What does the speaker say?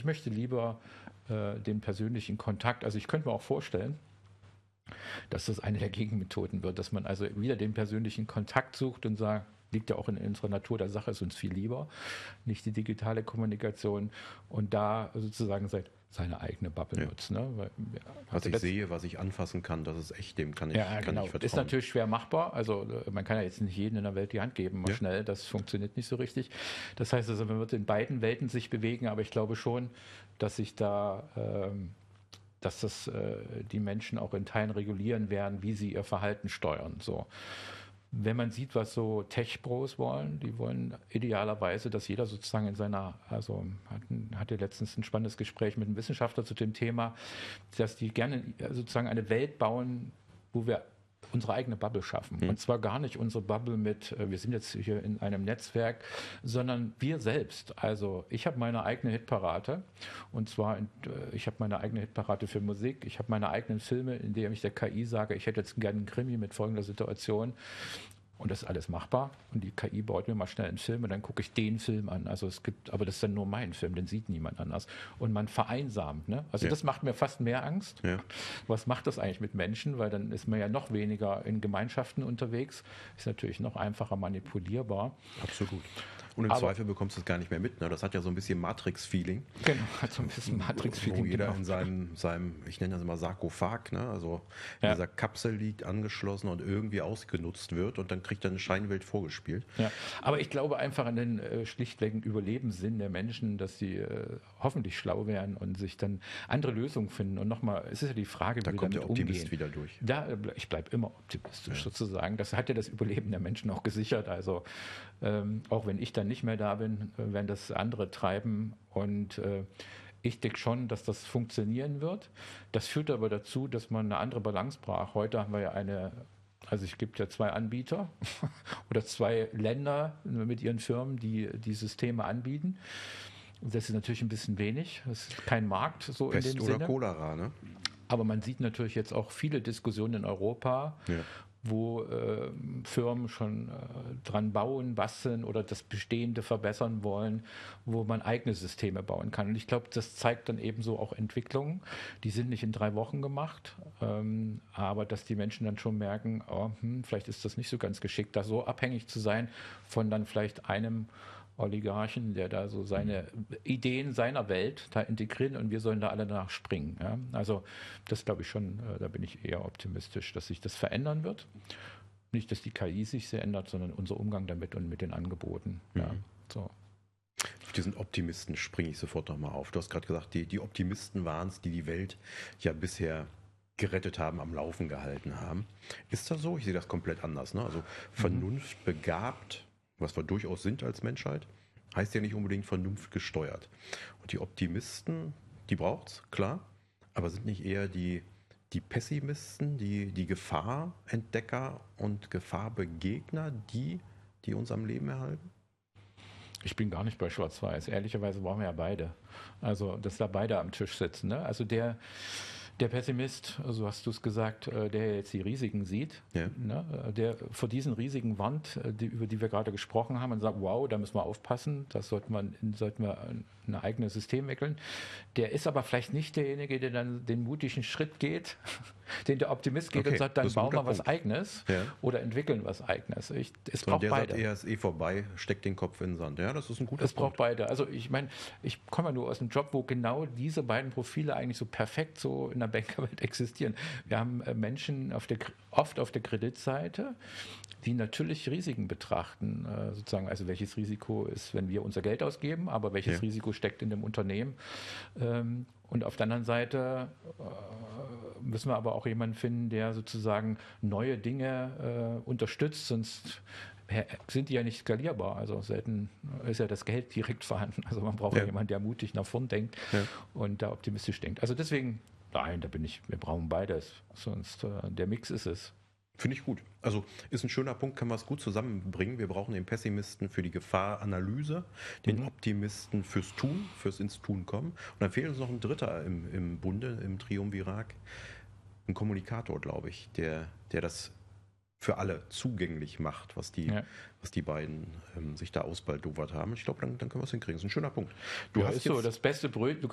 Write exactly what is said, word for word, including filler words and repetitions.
möchte lieber äh, den persönlichen Kontakt, also ich könnte mir auch vorstellen, dass das eine der Gegenmethoden wird, dass man also wieder den persönlichen Kontakt sucht und sagt, liegt ja auch in unserer Natur der Sache, ist uns viel lieber, nicht die digitale Kommunikation und da sozusagen seit seine eigene Bubble Ja. nutzt. Ne? Weil, ja, Was ich sehe, was ich anfassen kann, das ist echt, dem kann ich, ja, kann genau. ich vertrauen. Ist natürlich schwer machbar. Also man kann ja jetzt nicht jedem in der Welt die Hand geben, mal Ja. schnell. Das funktioniert nicht so richtig. Das heißt also, man wird in beiden Welten sich bewegen, aber ich glaube schon, dass sich da, ähm, dass das äh, die Menschen auch in Teilen regulieren werden, wie sie ihr Verhalten steuern. So. Wenn man sieht, was so Tech-Pros wollen, die wollen idealerweise, dass jeder sozusagen in seiner, also hatten, hatte letztens ein spannendes Gespräch mit einem Wissenschaftler zu dem Thema, dass die gerne sozusagen eine Welt bauen, wo wir unsere eigene Bubble schaffen. Mhm. Und zwar gar nicht unsere Bubble mit, wir sind jetzt hier in einem Netzwerk, sondern wir selbst. Also ich habe meine eigene Hitparade und zwar, ich habe meine eigene Hitparade für Musik, ich habe meine eigenen Filme, in denen ich der K I sage, ich hätte jetzt gerne einen Krimi mit folgender Situation. Und das ist alles machbar. Und die K I baut mir mal schnell einen Film und dann gucke ich den Film an. Also es gibt, aber das ist dann nur mein Film, den sieht niemand anders. Und man vereinsamt. Ne? Also ja. Das macht mir fast mehr Angst. Ja. Was macht das eigentlich mit Menschen? Weil dann ist man ja noch weniger in Gemeinschaften unterwegs. Ist natürlich noch einfacher manipulierbar. Absolut. Und im aber, Zweifel bekommst du es gar nicht mehr mit. Ne? Das hat ja so ein bisschen Matrix-Feeling. Genau, hat so ein bisschen Matrix-Feeling. Wo jeder genau. in seinem, seinem, ich nenne das immer Sarkophag, ne? also in ja. dieser Kapsel liegt, angeschlossen und irgendwie ausgenutzt wird und dann kriegt er eine Scheinwelt vorgespielt. Ja, aber ich glaube einfach an den äh, schlichtwegen Überlebenssinn der Menschen, dass sie äh, hoffentlich schlau werden und sich dann andere Lösungen finden. Und nochmal, es ist ja die Frage, da wie kommt wir damit der Optimist umgehen. wieder durch. Da, ich bleibe immer optimistisch ja. sozusagen. Das hat ja das Überleben der Menschen auch gesichert. Also ähm, auch wenn ich dann nicht mehr da bin, äh, werden das andere treiben und äh, ich denke schon, dass das funktionieren wird. Das führt aber dazu, dass man eine andere Balance braucht. Heute haben wir ja eine, also es gibt ja zwei Anbieter oder zwei Länder mit ihren Firmen, die die Systeme anbieten. Das ist natürlich ein bisschen wenig. Das ist kein Markt so Pest in dem oder Sinne. Cholera, ne? Aber man sieht natürlich jetzt auch viele Diskussionen in Europa, ja. wo äh, Firmen schon äh, dran bauen, basteln oder das Bestehende verbessern wollen, wo man eigene Systeme bauen kann. Und ich glaube, das zeigt dann eben so auch Entwicklungen. Die sind nicht in drei Wochen gemacht, ähm, aber dass die Menschen dann schon merken, oh, hm, vielleicht ist das nicht so ganz geschickt, da so abhängig zu sein von dann vielleicht einem Oligarchen, der da so seine Ideen seiner Welt da integriert und wir sollen da alle danach springen. Ja? Also das glaube ich schon, äh, da bin ich eher optimistisch, dass sich das verändern wird. Nicht, dass die K I sich sehr ändert, sondern unser Umgang damit und mit den Angeboten. Mhm. Ja, so. Auf diesen Optimisten springe ich sofort nochmal auf. Du hast gerade gesagt, die, die Optimisten waren es, die die Welt ja bisher gerettet haben, am Laufen gehalten haben. Ist das so? Ich sehe das komplett anders. Ne? Also vernunftbegabt, was wir durchaus sind als Menschheit, heißt ja nicht unbedingt vernunftgesteuert. Und die Optimisten, die braucht's, klar, aber sind nicht eher die, die Pessimisten, die, die Gefahrentdecker und Gefahrbegegner, die, die uns am Leben erhalten? Ich bin gar nicht bei Schwarz-Weiß. Ehrlicherweise brauchen wir ja beide. Also, dass da beide am Tisch sitzen. Ne? Also der Der Pessimist, so hast du es gesagt, der jetzt die Risiken sieht, ja. ne, der vor diesen Risiken warnt, die, über die wir gerade gesprochen haben und sagt, wow, da müssen wir aufpassen, das sollten wir, sollten wir ein eigenes System wickeln. Der ist aber vielleicht nicht derjenige, der dann den mutigen Schritt geht, den der Optimist geht okay, und sagt, dann bauen wir was Eigenes ja. oder entwickeln was Eigenes. Ich, es so, braucht der beide. Sagt, er ist eh vorbei, steckt den Kopf in den Sand. Ja, das ist ein guter Es Punkt. braucht beide. Also ich meine, ich komme ja nur aus einem Job, wo genau diese beiden Profile eigentlich so perfekt so in der Bankerwelt existieren. Wir haben Menschen auf der, oft auf der Kreditseite, die natürlich Risiken betrachten, sozusagen, also welches Risiko ist, wenn wir unser Geld ausgeben, aber welches ja. Risiko steckt in dem Unternehmen. Und auf der anderen Seite müssen wir aber auch jemanden finden, der sozusagen neue Dinge unterstützt, sonst sind die ja nicht skalierbar. Also selten ist ja das Geld direkt vorhanden. Also man braucht ja, ja jemanden, der mutig nach vorn denkt ja. und da optimistisch denkt. Also deswegen, nein, da bin ich, wir brauchen beides. Sonst äh, der Mix ist es. Finde ich gut. Also ist ein schöner Punkt, kann man es gut zusammenbringen. Wir brauchen den Pessimisten für die Gefahranalyse, den mhm. Optimisten fürs Tun, fürs ins Tun kommen. Und dann fehlt uns noch ein Dritter im, im Bunde, im Triumvirat. Ein Kommunikator, glaube ich, der, der das für alle zugänglich macht, was die, ja. was die beiden ähm, sich da ausbaldowert haben. Ich glaube, dann, dann können wir es hinkriegen. Das ist ein schöner Punkt. Du ja, hast ist jetzt so das beste Brötchen.